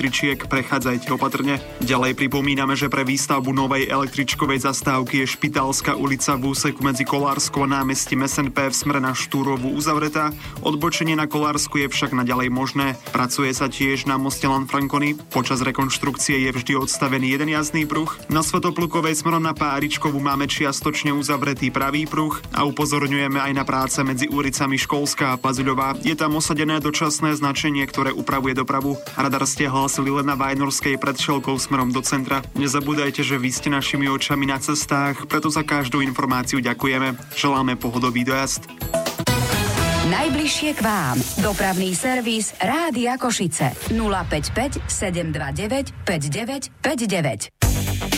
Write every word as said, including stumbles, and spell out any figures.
električiek, prechádzajte opatrne. Ďalej pripomíname, že pre výstavbu novej električkovej zastávky je Špitálska ulica v úseku medzi Kolárskou a námestím es en pé v smere na Štúrovu uzavretá. Odbočenie na Kolársku je však naďalej možné. Pracuje sa tiež na moste Lanfranconi. Počas rekonštrukcie je vždy odstavený jeden jazdný pruh. Na Svätoplukovej smerom na Páričkovu máme čiastočne uzavretý pravý pruh a upozorňujeme aj na práce medzi ulicami Školská a Pazuľová. Je tam osadené dočasné značenie, ktoré upravuje dopravu. Radar ste hlásili len na Vajnorskej pred Šelkou smerom do centra. Nezabúdajte, že vy ste našimi očami na cestách, preto za každú informáciu ďakujeme. Želáme pohodový dojazd. Najbližšie k vám. Dopravný servis Rádia Košice nula päť päť sedem dva deväť päť deväť päť deväť.